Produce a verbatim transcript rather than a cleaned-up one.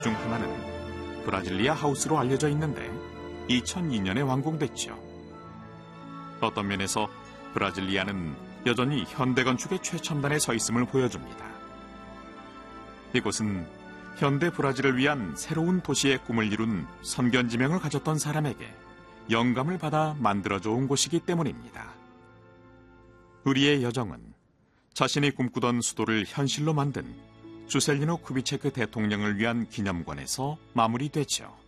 중 하나는 브라질리아 하우스로 알려져 있는데 이천이 년에 완공됐죠. 어떤 면에서 브라질리아는 여전히 현대 건축의 최첨단에 서 있음을 보여줍니다. 이곳은 현대 브라질을 위한 새로운 도시의 꿈을 이룬 선견지명을 가졌던 사람에게 영감을 받아 만들어져 온 곳이기 때문입니다. 우리의 여정은 자신이 꿈꾸던 수도를 현실로 만든 주셀리노 쿠비체크 대통령을 위한 기념관에서 마무리되죠.